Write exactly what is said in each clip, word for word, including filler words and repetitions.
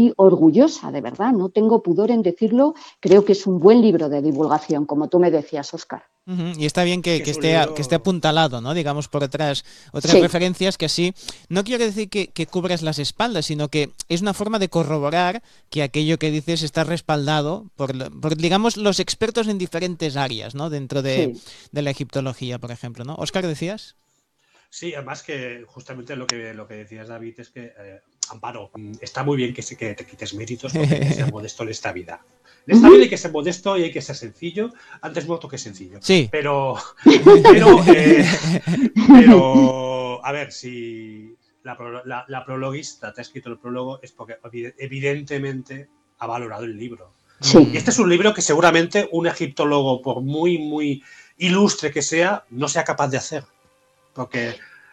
muy orgullosa, de verdad, no tengo pudor en decirlo, creo que es un buen libro de divulgación, como tú me decías, Óscar. Uh-huh. Y está bien que, que, esté, libro... que esté apuntalado, ¿no? Digamos, por otras, otras sí. referencias que así, no quiero decir que, que cubras las espaldas, sino que es una forma de corroborar que aquello que dices está respaldado por, por digamos, los expertos en diferentes áreas, ¿no? Dentro de, sí. de la egiptología, por ejemplo, ¿no? Óscar, ¿decías? Sí, además que justamente lo que, lo que decías, David, es que, eh, Amparo, está muy bien que, que te quites méritos porque hay que ser modesto en esta vida. En esta vida hay que ser modesto y hay que ser sencillo. Antes muerto que sencillo. Sí. Pero, pero, eh, pero a ver, si la, la, la prologuista te ha escrito el prólogo es porque evidentemente ha valorado el libro. Sí. Y este es un libro que seguramente un egiptólogo, por muy, muy ilustre que sea, no sea capaz de hacer. Porque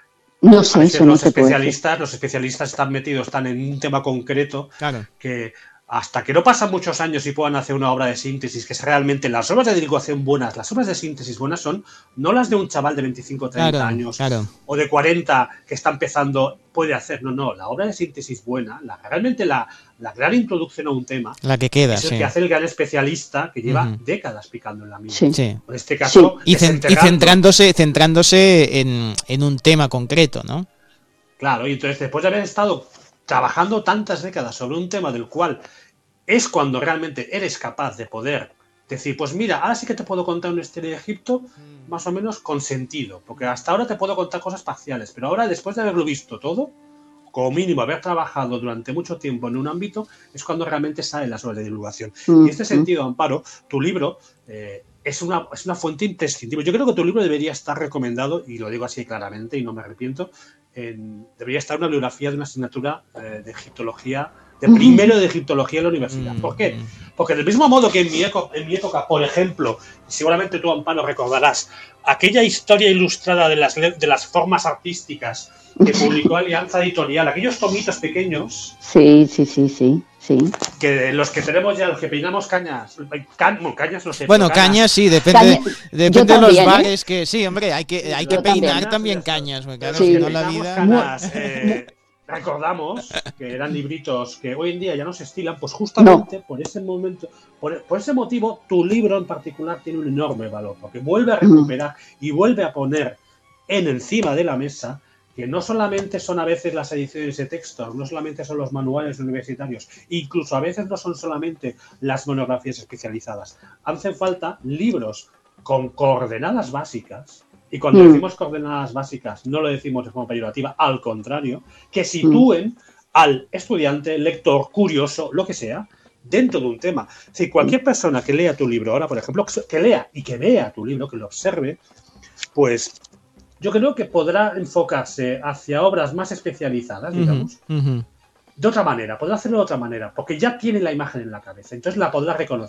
no sé, a veces eso los no especialistas, los especialistas están metidos, están en un tema concreto, claro. que hasta que no pasan muchos años y puedan hacer una obra de síntesis, que es realmente las obras de divulgación buenas, las obras de síntesis buenas son no las de un chaval de veinticinco o treinta claro, años claro. o de cuarenta que está empezando, puede hacer, no, no, la obra de síntesis buena, la, realmente la, la gran introducción a un tema, la que queda, es el sí. que hace el gran especialista que lleva uh-huh. décadas picando en la mina. Sí. sí. En este caso, sí. y, cent y centrándose, centrándose en, en un tema concreto, ¿no? Claro, y entonces después de haber estado trabajando tantas décadas sobre un tema del cual es cuando realmente eres capaz de poder decir, pues mira, ahora sí que te puedo contar una historia de Egipto más o menos con sentido, porque hasta ahora te puedo contar cosas parciales, pero ahora después de haberlo visto todo, como mínimo haber trabajado durante mucho tiempo en un ámbito, es cuando realmente salen las obras de divulgación. Mm-hmm. Y en este sentido, Amparo, tu libro eh, es, una, es una fuente imprescindible. Yo creo que tu libro debería estar recomendado, y lo digo así claramente y no me arrepiento, en, debería estar una bibliografía de una asignatura eh, de egiptología, de primero de egiptología en la universidad. ¿Por qué? Porque del mismo modo que en mi, eco, en mi época, por ejemplo, seguramente tú, Amparo, recordarás, aquella historia ilustrada de las, de las formas artísticas que publicó Alianza Editorial, aquellos tomitos pequeños. Sí, sí, sí, sí, sí. Que los que tenemos ya, los que peinamos cañas, can, bueno, cañas no sé. Bueno, cañas, cañas sí, depende, Caña, depende de también, los bares ¿eh? que sí, hombre, hay que, hay yo que peinar también, también cañas, porque claro, sí. si no la vida. Canas, eh, recordamos que eran libritos que hoy en día ya no se estilan, pues justamente no. por ese momento, por, por ese motivo, tu libro en particular tiene un enorme valor, porque vuelve a recuperar mm. y vuelve a poner en encima de la mesa que no solamente son a veces las ediciones de textos, no solamente son los manuales universitarios, incluso a veces no son solamente las monografías especializadas. Hacen falta libros con coordenadas básicas, y cuando mm. decimos coordenadas básicas no lo decimos de forma peyorativa, al contrario, que sitúen mm. al estudiante, lector, curioso, lo que sea, dentro de un tema. Si cualquier persona que lea tu libro ahora, por ejemplo, que lea y que vea tu libro, que lo observe, pues yo creo que podrá enfocarse hacia obras más especializadas, digamos, uh-huh, uh-huh. de otra manera, podrá hacerlo de otra manera, porque ya tiene la imagen en la cabeza, entonces la podrá reconocer.